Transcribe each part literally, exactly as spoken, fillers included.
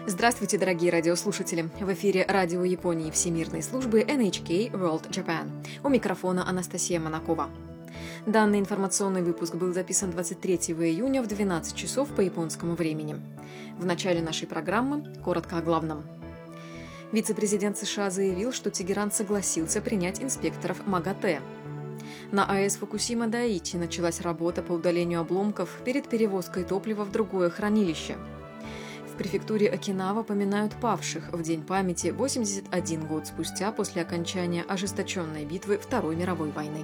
Здравствуйте, дорогие радиослушатели! В эфире Радио Японии Всемирной службы эн эйч кей World Japan. У микрофона Анастасия Монакова. Данный информационный выпуск был записан двадцать третьего июня в двенадцать часов по японскому времени. В начале нашей программы коротко о главном. Вице-президент США заявил, что Тегеран согласился принять инспекторов МАГАТЭ. На АЭС Фукусима-Дайичи началась работа по удалению обломков перед перевозкой топлива в другое хранилище. В префектуре Окинава поминают павших в День памяти восемьдесят один год спустя после окончания ожесточенной битвы Второй мировой войны.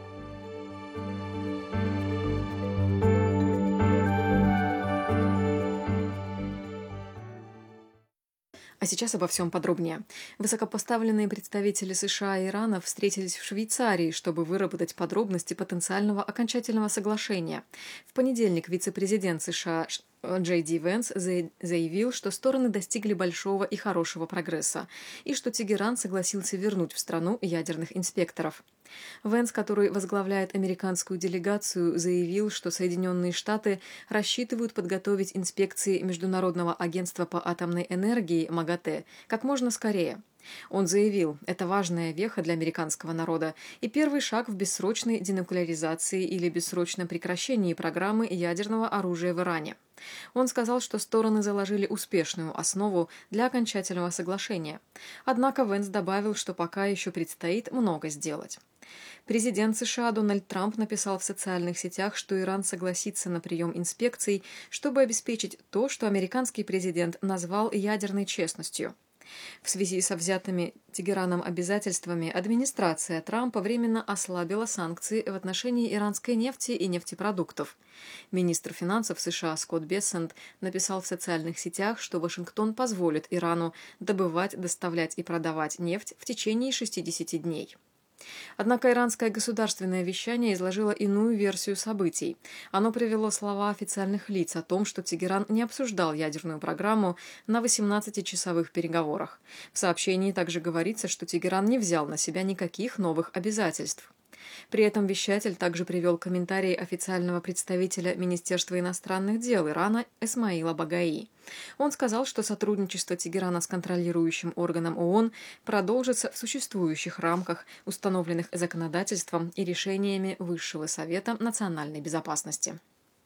А сейчас обо всем подробнее. Высокопоставленные представители США и Ирана встретились в Швейцарии, чтобы выработать подробности потенциального окончательного соглашения. В понедельник вице-президент США Джей Ди Венс заявил, что стороны достигли большого и хорошего прогресса, и что Тегеран согласился вернуть в страну ядерных инспекторов. Венс, который возглавляет американскую делегацию, заявил, что Соединенные Штаты рассчитывают подготовить инспекции Международного агентства по атомной энергии МАГАТЭ как можно скорее. Он заявил, это важная веха для американского народа и первый шаг в бессрочной денуклеаризации или бессрочном прекращении программы ядерного оружия в Иране. Он сказал, что стороны заложили успешную основу для окончательного соглашения. Однако Венс добавил, что пока еще предстоит много сделать. Президент США Дональд Трамп написал в социальных сетях, что Иран согласится на прием инспекций, чтобы обеспечить то, что американский президент назвал ядерной честностью. В связи со взятыми Тегераном обязательствами администрация Трампа временно ослабила санкции в отношении иранской нефти и нефтепродуктов. Министр финансов США Скотт Бессент написал в социальных сетях, что Вашингтон позволит Ирану добывать, доставлять и продавать нефть в течение шестидесяти дней. Однако иранское государственное вещание изложило иную версию событий. Оно привело слова официальных лиц о том, что Тегеран не обсуждал ядерную программу на восемнадцатичасовых переговорах. В сообщении также говорится, что Тегеран не взял на себя никаких новых обязательств. При этом вещатель также привел комментарий официального представителя Министерства иностранных дел Ирана Эсмаила Багаи. Он сказал, что сотрудничество Тегерана с контролирующим органом ООН продолжится в существующих рамках, установленных законодательством и решениями Высшего совета национальной безопасности.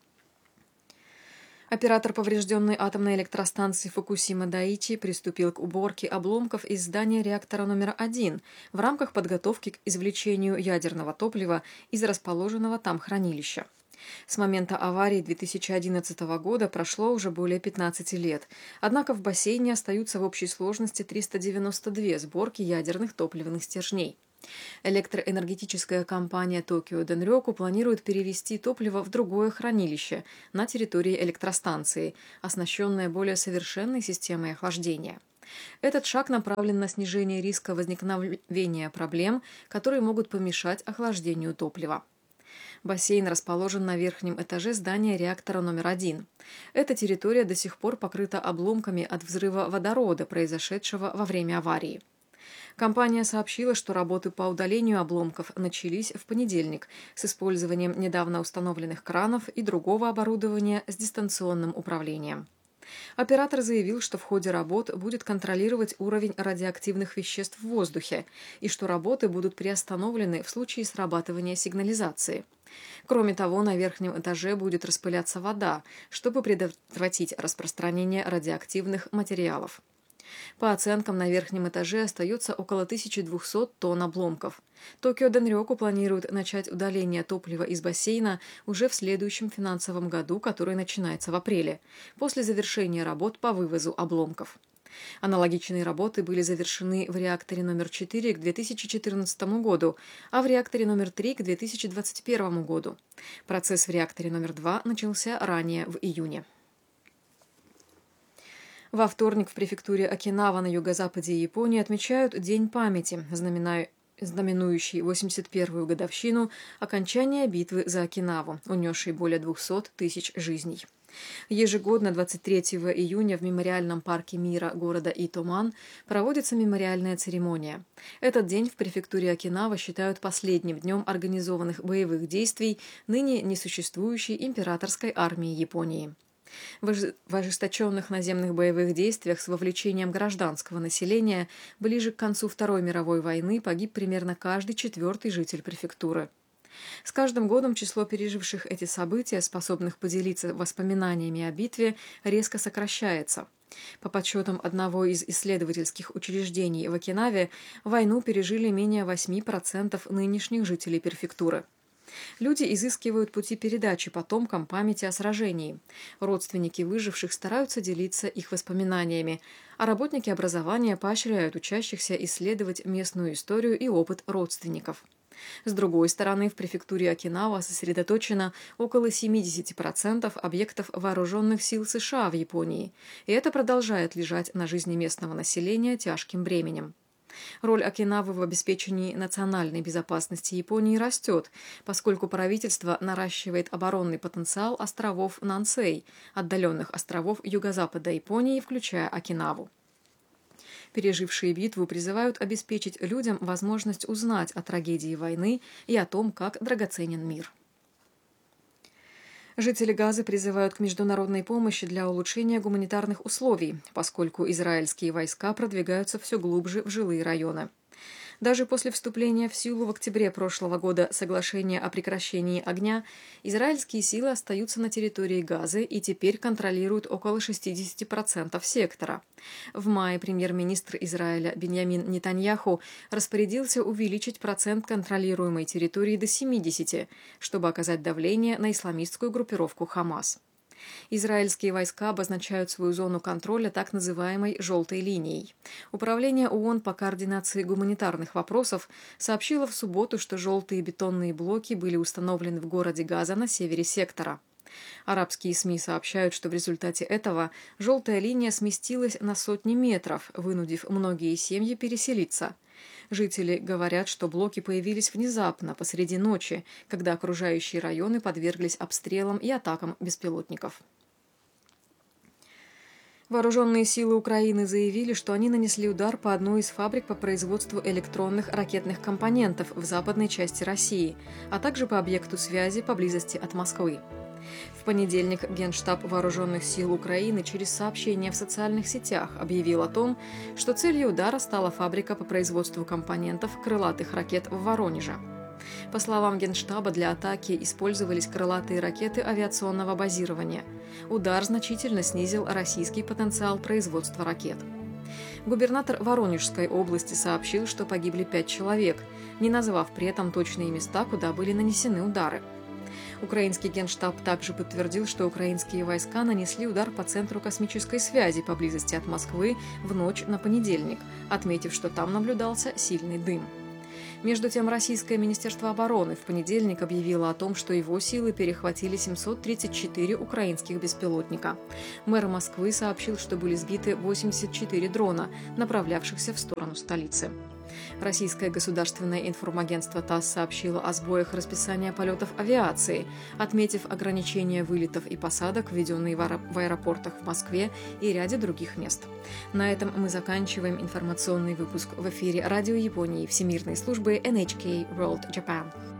Оператор поврежденной атомной электростанции Фукусима-Дайичи приступил к уборке обломков из здания реактора номер один в рамках подготовки к извлечению ядерного топлива из расположенного там хранилища. С момента аварии две тысячи одиннадцатого года прошло уже более пятнадцати лет, однако в бассейне остаются в общей сложности триста девяносто две сборки ядерных топливных стержней. Электроэнергетическая компания Токио Денрёку планирует перевести топливо в другое хранилище на территории электростанции, оснащенное более совершенной системой охлаждения. Этот шаг направлен на снижение риска возникновения проблем, которые могут помешать охлаждению топлива. Бассейн расположен на верхнем этаже здания реактора номер один. Эта территория до сих пор покрыта обломками от взрыва водорода, произошедшего во время аварии. Компания сообщила, что работы по удалению обломков начались в понедельник с использованием недавно установленных кранов и другого оборудования с дистанционным управлением. Оператор заявил, что в ходе работ будет контролировать уровень радиоактивных веществ в воздухе и что работы будут приостановлены в случае срабатывания сигнализации. Кроме того, на верхнем этаже будет распыляться вода, чтобы предотвратить распространение радиоактивных материалов. По оценкам, на верхнем этаже остается около тысячи двухсот тонн обломков. Токио Денрёку планирует начать удаление топлива из бассейна уже в следующем финансовом году, который начинается в апреле, после завершения работ по вывозу обломков. Аналогичные работы были завершены в реакторе номер четыре к две тысячи четырнадцатому году, а в реакторе номер три к две тысячи двадцать первому году. Процесс в реакторе номер два начался ранее, в июне. Во вторник в префектуре Окинава на юго-западе Японии отмечают День памяти, знаменующий восемьдесят первую годовщину окончания битвы за Окинаву, унесшей более двухсот тысяч жизней. Ежегодно двадцать третьего июня в мемориальном парке мира города Итоман проводится мемориальная церемония. Этот день в префектуре Окинава считают последним днем организованных боевых действий ныне несуществующей императорской армии Японии. В ожи- в ожесточенных наземных боевых действиях с вовлечением гражданского населения ближе к концу Второй мировой войны погиб примерно каждый четвертый житель префектуры. С каждым годом число переживших эти события, способных поделиться воспоминаниями о битве, резко сокращается. По подсчетам одного из исследовательских учреждений в Окинаве, войну пережили менее восемь процентов нынешних жителей префектуры. Люди изыскивают пути передачи потомкам памяти о сражении. Родственники выживших стараются делиться их воспоминаниями, а работники образования поощряют учащихся исследовать местную историю и опыт родственников. С другой стороны, в префектуре Окинава сосредоточено около семьдесят процентов объектов вооруженных сил США в Японии, и это продолжает лежать на жизни местного населения тяжким бременем. Роль Окинавы в обеспечении национальной безопасности Японии растет, поскольку правительство наращивает оборонный потенциал островов Нансей, отдаленных островов юго-запада Японии, включая Окинаву. Пережившие битву призывают обеспечить людям возможность узнать о трагедии войны и о том, как драгоценен мир. Жители Газы призывают к международной помощи для улучшения гуманитарных условий, поскольку израильские войска продвигаются все глубже в жилые районы. Даже после вступления в силу в октябре прошлого года соглашения о прекращении огня, израильские силы остаются на территории Газы и теперь контролируют около шестьдесят процентов сектора. В мае премьер-министр Израиля Биньямин Нетаньяху распорядился увеличить процент контролируемой территории до семидесяти, чтобы оказать давление на исламистскую группировку Хамас. Израильские войска обозначают свою зону контроля так называемой «желтой линией». Управление ООН по координации гуманитарных вопросов сообщило в субботу, что желтые бетонные блоки были установлены в городе Газа на севере сектора. Арабские СМИ сообщают, что в результате этого желтая линия сместилась на сотни метров, вынудив многие семьи переселиться. Жители говорят, что блоки появились внезапно, посреди ночи, когда окружающие районы подверглись обстрелам и атакам беспилотников. Вооруженные силы Украины заявили, что они нанесли удар по одной из фабрик по производству электронных ракетных компонентов в западной части России, а также по объекту связи поблизости от Москвы. В понедельник Генштаб Вооруженных сил Украины через сообщение в социальных сетях объявил о том, что целью удара стала фабрика по производству компонентов крылатых ракет в Воронеже. По словам Генштаба, для атаки использовались крылатые ракеты авиационного базирования. Удар значительно снизил российский потенциал производства ракет. Губернатор Воронежской области сообщил, что погибли пять человек, не назвав при этом точные места, куда были нанесены удары. Украинский генштаб также подтвердил, что украинские войска нанесли удар по центру космической связи поблизости от Москвы в ночь на понедельник, отметив, что там наблюдался сильный дым. Между тем, российское министерство обороны в понедельник объявило о том, что его силы перехватили семьсот тридцать четыре украинских беспилотника. Мэр Москвы сообщил, что были сбиты восемьдесят четыре дрона, направлявшихся в сторону столицы. Российское государственное информагентство ТАСС сообщило о сбоях расписания полетов авиации, отметив ограничения вылетов и посадок, введенные в аэропортах в Москве и ряде других мест. На этом мы заканчиваем информационный выпуск в эфире Радио Японии Всемирной службы эн эйч кей World Japan.